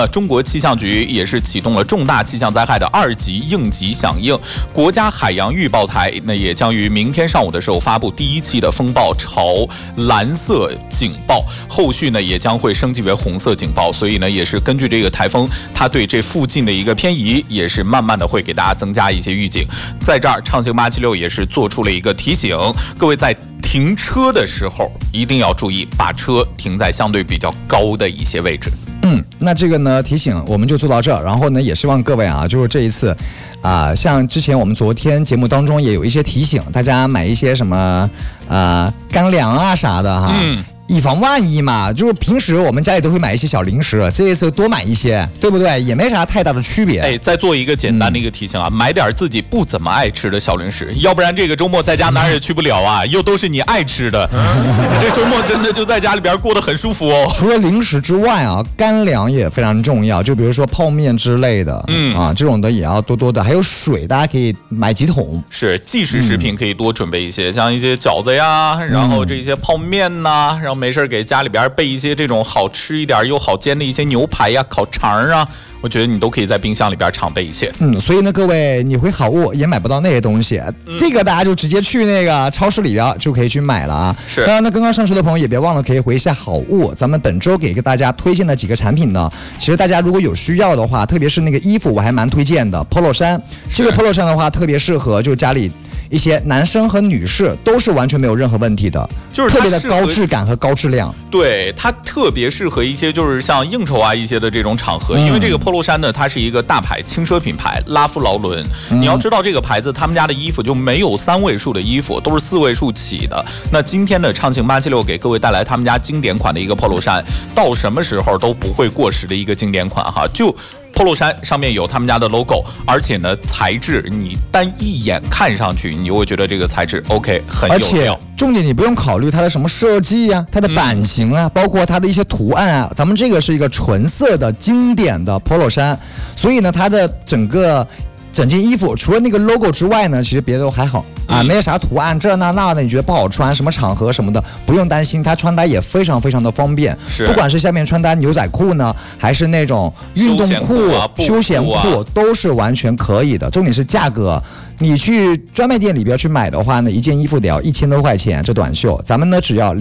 呢，中国气象局也是启动了重大气象灾害的2级应急响应，国家海洋预报台那也将于明天上午的时候发布第1期的风暴潮蓝色警报，后续呢也将会升级为红色警报，所以呢也是根据这个台风它对这附近的一个偏移，也是慢慢的会给大家增加一些预警。在这儿畅行876也是做出了一个提醒，各位在停车的时候一定要注意把车停在相对比较高的一些位置。 那这个呢提醒我们就做到这儿，然后呢也希望各位啊，就是这一次像之前我们昨天节目当中也有一些提醒，大家买一些什么干粮啊啥的哈。以防万一嘛，就是平时我们家里都会买一些小零食，这一次多买一些，对不对？也没啥太大的区别。 再做一个简单的一个提醒啊，买点自己不怎么爱吃的小零食，要不然这个周末在家哪儿也去不了啊，又都是你爱吃的，这周末真的就在家里边过得很舒服哦。 除了零食之外啊，干粮也非常重要，就比如说泡面之类的，这种的也要多多的，还有水，大家可以买几桶。 是即食食品可以多准备一些，像一些饺子呀，然后这些泡面呐，然后没事给家里边备一些这种好吃一点又好煎的一些牛排呀、烤肠啊，我觉得你都可以在冰箱里边常备一些。 所以呢，各位你回好物也买不到那些东西，这个大家就直接去那个超市里边就可以去买了啊。 是。 当然呢，刚刚上车的朋友也别忘了可以回一下好物。咱们本周给大家推荐的几个产品呢，其实大家如果有需要的话，特别是那个衣服，我还蛮推荐的 Polo 衫。这个 Polo 衫的话，特别适合就家里一些男生和女士都是完全没有任何问题的， 就是特别的高质感和高质量。 对，它特别适合一些就是像应酬啊一些的这种场合，因为这个 Polo 衫呢，它是一个大牌轻奢品牌拉夫劳伦。你要知道这个牌子，他们家的衣服就没有3位数的衣服，都是4位数起的。那今天的畅行876给各位带来他们家经典款的一个 Polo 衫，到什么时候都不会过时的一个经典款哈，就。Polo 衫上面有他们家的 logo， 而且呢，材质你单一眼看上去，你就会觉得这个材质 OK 很有料。而且重点你不用考虑它的什么设计啊，它的版型啊，包括它的一些图案啊。咱们这个是一个纯色的经典的 Polo 衫，所以呢，它的整件衣服除了那个 logo 之外呢，其实别的都还好啊，没有啥图案这那的，你觉得不好穿，什么场合什么的不用担心，它穿搭也非常非常的方便。不管是下面穿搭牛仔裤呢，还是那种运动裤、休闲裤，都是完全可以的。重点是价格。你去专卖店里边去买的话呢，一件衣服得要1000多块钱，这短袖，咱们呢只要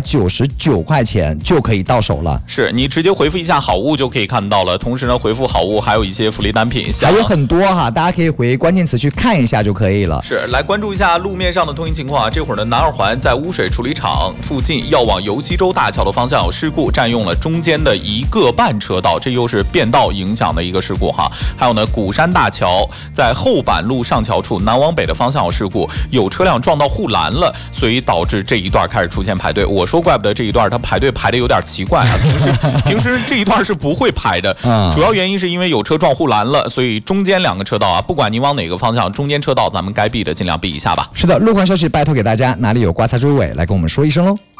299块钱就可以到手了。 是你直接回复一下好物就可以看到了，同时呢回复好物还有一些福利单品， 还有很多哈，大家可以回关键词去看一下就可以了。 是来关注一下路面上的通行情况啊，这会儿呢南二环在污水处理厂附近要往游溪洲大桥的方向有事故，占用了中间的1个半车道，这又是变道影响的一个事故哈。还有呢鼓山大桥在后板路上桥处南往北的方向有事故，有车辆撞到护栏了，所以导致这一段开始出现排队。我说怪不得这一段它排队排的有点奇怪啊，平时这一段是不会排的，主要原因是因为有车撞护栏了，所以中间2个车道啊，不管您往哪个方向，中间车道咱们该避的尽量避一下吧。 是的，路况消息拜托给大家，哪里有刮擦追尾来跟我们说一声喽。